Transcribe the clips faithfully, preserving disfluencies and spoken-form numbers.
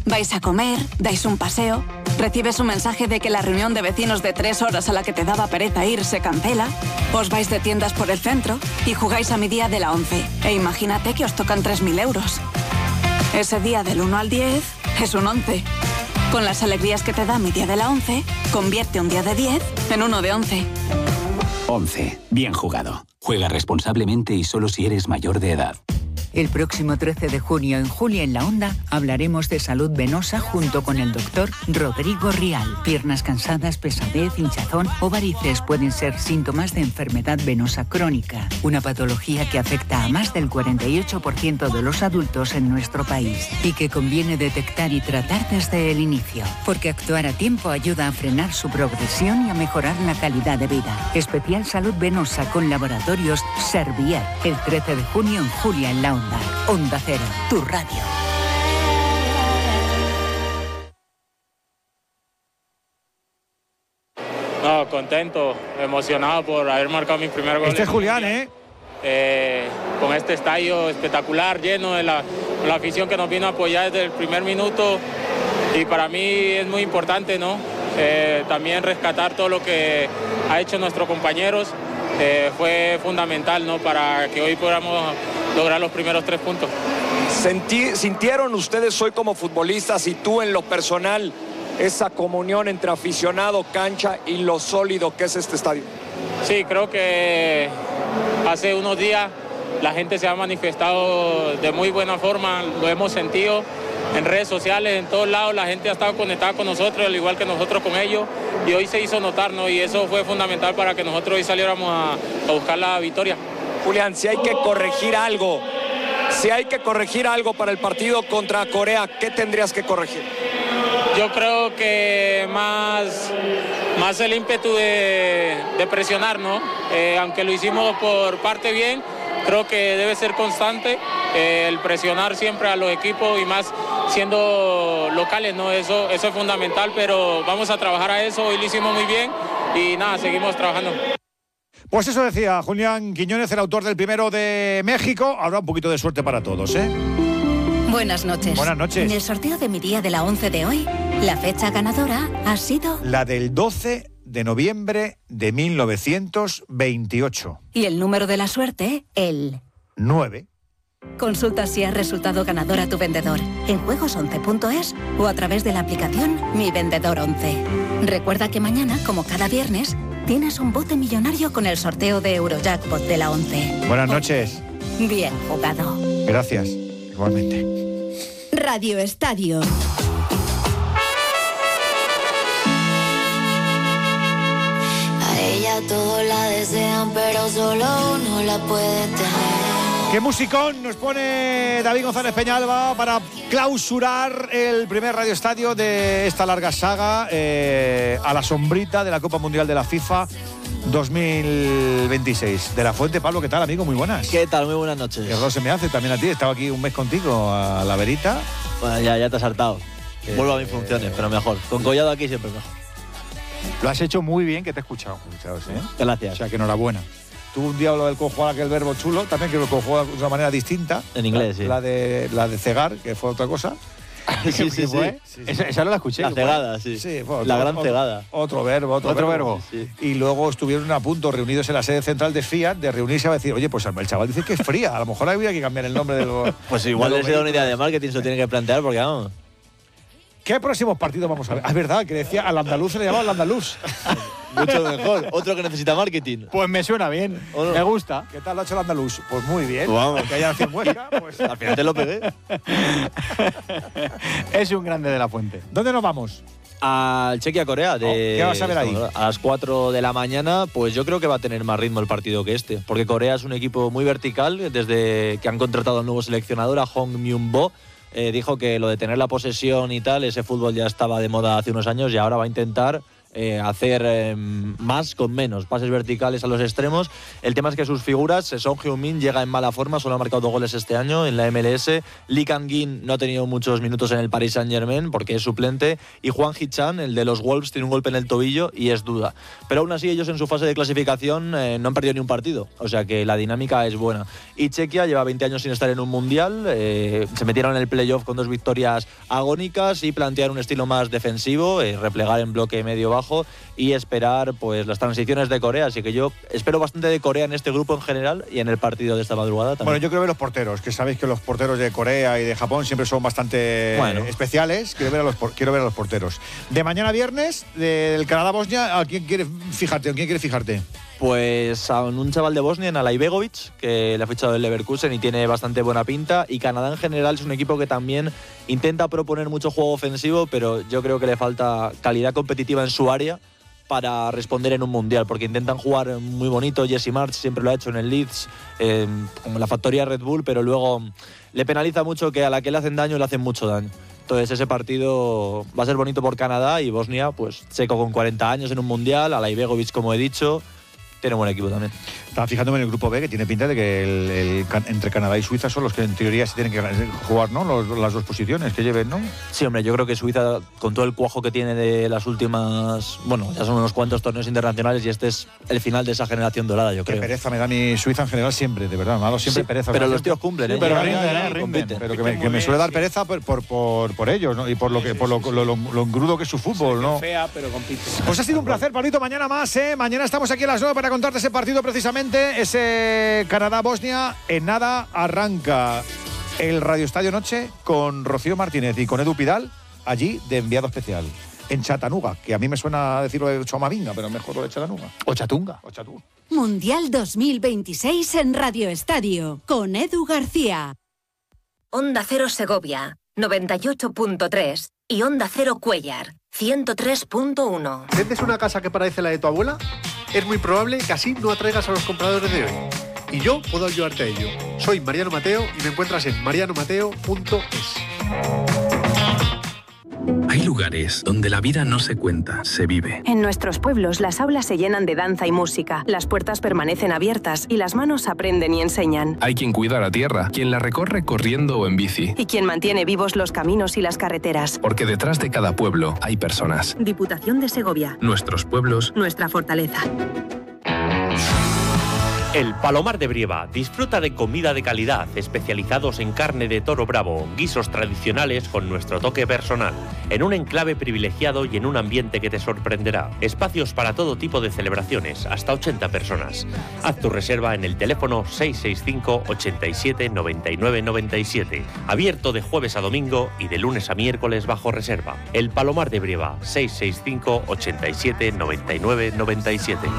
Vais a comer, dais un paseo, recibes un mensaje de que la reunión de vecinos de tres horas a la que te daba pereza ir se cancela, os vais de tiendas por el centro y jugáis a mi día de la once. E imagínate que os tocan tres mil euros. Ese día del uno al diez es un once. Con las alegrías que te da mi día de la once, convierte un día de diez en uno de once. once. Bien jugado. Juega responsablemente y solo si eres mayor de edad. El próximo trece de junio en Julia en la Onda hablaremos de salud venosa junto con el doctor Rodrigo Rial. Piernas cansadas, pesadez, hinchazón o varices pueden ser síntomas de enfermedad venosa crónica, una patología que afecta a más del cuarenta y ocho por ciento de los adultos en nuestro país y que conviene detectar y tratar desde el inicio, porque actuar a tiempo ayuda a frenar su progresión y a mejorar la calidad de vida. Especial salud venosa con laboratorios Servier, el trece de junio en Julia en la Onda. Onda Cero, tu radio. No, contento, emocionado por haber marcado mi primer gol. Este es Julián, ¿eh? Eh, con este estadio espectacular, lleno de la, la afición que nos vino a apoyar desde el primer minuto. Y para mí es muy importante, ¿no? Eh, también rescatar todo lo que ha hecho nuestros compañeros. Eh, fue fundamental, ¿no? Para que hoy podamos lograr los primeros tres puntos. Sentí, ¿Sintieron ustedes hoy como futbolistas y tú en lo personal esa comunión entre aficionado, cancha y lo sólido que es este estadio? Sí, creo que hace unos días la gente se ha manifestado de muy buena forma, lo hemos sentido en redes sociales, en todos lados, la gente ha estado conectada con nosotros, al igual que nosotros con ellos, y hoy se hizo notar, ¿no? Y eso fue fundamental para que nosotros hoy saliéramos a, a buscar la victoria. Julián, si hay que corregir algo, si hay que corregir algo para el partido contra Corea, ¿qué tendrías que corregir? Yo creo que más, más el ímpetu de, de presionar, ¿no? Eh, aunque lo hicimos por parte bien, creo que debe ser constante eh, el presionar siempre a los equipos y más siendo locales, ¿no? Eso, eso es fundamental, pero vamos a trabajar a eso, hoy lo hicimos muy bien y nada, seguimos trabajando. Pues eso decía Julián Quiñones, el autor del primero de México. Habrá un poquito de suerte para todos, ¿eh? Buenas noches. Buenas noches. En el sorteo de mi día de la once de hoy, la fecha ganadora ha sido... La del doce de noviembre de mil novecientos veintiocho. Y el número de la suerte, el... nueve. Consulta si has resultado ganador a tu vendedor en juegos once punto es o a través de la aplicación Mi Vendedor once. Recuerda que mañana, como cada viernes, tienes un bote millonario con el sorteo de Eurojackpot de la once. Buenas noches. Bien jugado. Gracias, igualmente. Radio Estadio. A ella todos la desean, pero solo uno la puede tener. ¿Qué musicón nos pone David González Peñalba para clausurar el primer Radio Estadio de esta larga saga eh, a la sombrita de la Copa Mundial de la FIFA dos mil veintiséis? De la Fuente, Pablo, ¿qué tal, amigo? Muy buenas. ¿Qué tal? Muy buenas noches. Qué error se me hace también a ti. He estado aquí un mes contigo a la verita. Bueno, ya, ya te has hartado. Eh, Vuelvo a mis funciones, eh, pero mejor. Con Collado aquí siempre mejor. Lo has hecho muy bien, que te he escuchado. ¿eh? Gracias. O sea, que enhorabuena. Tuvo un día lo del conjugar, aquel verbo chulo, también que lo conjugó de una manera distinta. En inglés, la, sí. La de, la de cegar, que fue otra cosa. sí, sí, sí. Fue, sí, sí. Esa, esa no la escuché. La cegada, sí. sí fue otro, la gran otro, cegada. Otro verbo, otro, otro verbo. verbo. Sí. Y luego estuvieron a punto, reunidos en la sede central de Fiat, de reunirse a decir, oye, pues el chaval dice que es fría, a lo mejor había que cambiar el nombre de los... Pues igual les da una idea de marketing, se lo tienen que plantear, porque vamos... ¿Qué próximos partidos vamos a ver? Ah, es verdad, que decía al andaluz se le llamaba al andaluz. Mucho mejor. Otro que necesita marketing. Pues me suena bien. No? Me gusta. ¿Qué tal lo ha hecho el andaluz? Pues muy bien. Pues vamos. Que haya cien muesca, pues... Al final te lo pegué. Es un grande de la Fuente. ¿Dónde nos vamos? Al Chequia-Corea. De... Oh, ¿qué vas a ver ahí? A las cuatro de la mañana, pues yo creo que va a tener más ritmo el partido que este. Porque Corea es un equipo muy vertical. Desde que han contratado al nuevo seleccionador, a Hong Myung-bo, Eh, dijo que lo de tener la posesión y tal, ese fútbol ya estaba de moda hace unos años y ahora va a intentar eh, hacer eh, más con menos, pases verticales a los extremos. El tema es que sus figuras, Son Heung-min llega en mala forma, solo ha marcado dos goles este año en la M L S, Lee Kang-in no ha tenido muchos minutos en el Paris Saint-Germain porque es suplente, y Hwang Hee-chan, el de los Wolves, tiene un golpe en el tobillo y es duda. Pero aún así ellos en su fase de clasificación eh, no han perdido ni un partido, o sea que la dinámica es buena. Y Chequia lleva veinte años sin estar en un mundial, eh, se metieron en el playoff con dos victorias agónicas y plantear un estilo más defensivo, eh, replegar en bloque medio-bajo y esperar pues las transiciones de Corea. Así que yo espero bastante de Corea en este grupo en general y en el partido de esta madrugada también. Bueno, yo creo ver los porteros, que sabéis que los porteros de Corea y de Japón siempre son bastante bueno. especiales. Quiero ver, a los, quiero ver a los porteros. De mañana viernes, del Canadá-Bosnia, ¿a quién quieres fijarte? ¿A quién quieres fijarte? Pues a un chaval de Bosnia, en Alaibegovic, que le ha fichado el Leverkusen y tiene bastante buena pinta. Y Canadá en general es un equipo que también intenta proponer mucho juego ofensivo, pero yo creo que le falta calidad competitiva en su área para responder en un mundial, porque intentan jugar muy bonito. Jesse March siempre lo ha hecho en el Leeds, eh, como la factoría Red Bull, pero luego le penaliza mucho que a la que le hacen daño le hacen mucho daño. Entonces ese partido va a ser bonito por Canadá, y Bosnia, pues seco con cuarenta años en un mundial, Alaibegovic, como he dicho, tiene buen equipo también. Estaba fijándome en el grupo B, que tiene pinta de que el, el, entre Canadá y Suiza son los que en teoría se tienen que jugar, ¿no? Los, las dos posiciones que lleven, ¿no? Sí, hombre, yo creo que Suiza, con todo el cuajo que tiene de las últimas, bueno, ya son unos cuantos torneos internacionales, y este es el final de esa generación dorada, yo creo. Qué pereza me da mi Suiza en general siempre, de verdad, me ha dado siempre sí, pereza. Pero ¿no? los tíos cumplen, ¿eh? Sí, pero ya, rinden, ya, ya, ¿eh? rinden. Pero que me, que me suele dar pereza por, por, por, por ellos, ¿no? Y por lo que por lo, lo, lo, lo engrudo que es su fútbol, ¿no? Fea, pero compite. Pues ha sido un placer, Pablito. Mañana más, ¿eh? Mañana estamos aquí a las nueve para contarte ese partido precisamente, ese Canadá-Bosnia. En nada arranca el Radio Estadio Noche con Rocío Martínez y con Edu Pidal, allí de enviado especial, en Chattanooga, que a mí me suena a decirlo de Chomavinga, pero mejor lo de Chattanooga. O Chatunga. O Chatunga. Mundial dos mil veintiséis en Radio Estadio, con Edu García. Onda Cero Segovia, noventa y ocho punto tres, y Onda Cero Cuéllar, ciento tres punto uno. ¿Vendes una casa que parece la de tu abuela? Es muy probable que así no atraigas a los compradores de hoy. Y yo puedo ayudarte a ello. Soy Mariano Mateo y me encuentras en mariano mateo punto es. Hay lugares donde la vida no se cuenta, se vive. En nuestros pueblos las aulas se llenan de danza y música, las puertas permanecen abiertas y las manos aprenden y enseñan. Hay quien cuida la tierra, quien la recorre corriendo o en bici. Y quien mantiene vivos los caminos y las carreteras. Porque detrás de cada pueblo hay personas. Diputación de Segovia. Nuestros pueblos. Nuestra fortaleza. El Palomar de Brieva disfruta de comida de calidad, especializados en carne de toro bravo, guisos tradicionales con nuestro toque personal, en un enclave privilegiado y en un ambiente que te sorprenderá. Espacios para todo tipo de celebraciones, hasta ochenta personas. Haz tu reserva en el teléfono seis seis cinco, ochenta y siete, noventa y nueve noventa y siete. Abierto de jueves a domingo y de lunes a miércoles bajo reserva. El Palomar de Brieva, seis seis cinco, ochenta y siete, noventa y nueve noventa y siete.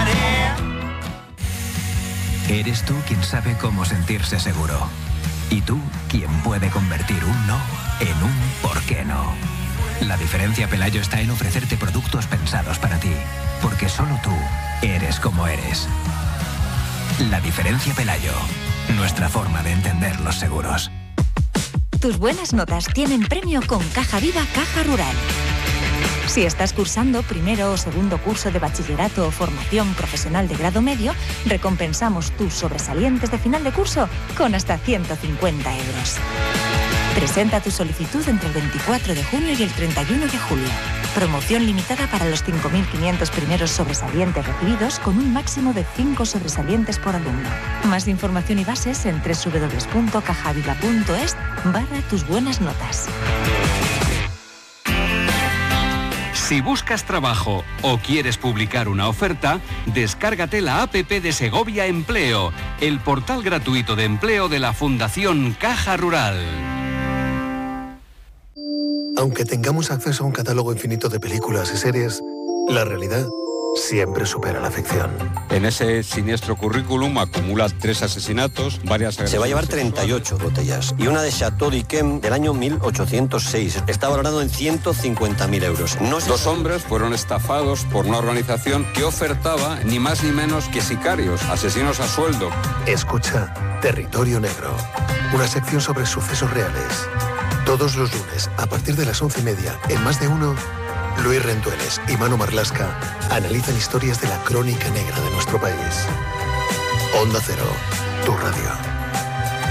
Eres tú quien sabe cómo sentirse seguro. Y tú quien puede convertir un no en un ¿por qué no? La diferencia, Pelayo, está en ofrecerte productos pensados para ti. Porque solo tú eres como eres. La diferencia, Pelayo. Nuestra forma de entender los seguros. Tus buenas notas tienen premio con Caja Viva Caja Rural. Si estás cursando primero o segundo curso de bachillerato o formación profesional de grado medio, recompensamos tus sobresalientes de final de curso con hasta ciento cincuenta euros. Presenta tu solicitud entre el veinticuatro de junio y el treinta y uno de julio. Promoción limitada para los cinco mil quinientos primeros sobresalientes recibidos, con un máximo de cinco sobresalientes por alumno. Más información y bases en doble u doble u doble u punto cajaviva punto es barra tus buenas notas. Si buscas trabajo o quieres publicar una oferta, descárgate la app de Segovia Empleo, el portal gratuito de empleo de la Fundación Caja Rural. Aunque tengamos acceso a un catálogo infinito de películas y series, la realidad siempre supera la ficción. En ese siniestro currículum acumula tres asesinatos, varias... Se va a llevar treinta y ocho botellas y una de Chateau d'Yquem del año mil ochocientos seis. Está valorado en ciento cincuenta mil euros. No se... Dos hombres fueron estafados por una organización que ofertaba ni más ni menos que sicarios, asesinos a sueldo. Escucha Territorio Negro, una sección sobre sucesos reales. Todos los lunes, a partir de las once y media, en Más de Uno, Luis Rendueles y Manu Marlasca analizan historias de la crónica negra de nuestro país. Onda Cero, tu radio.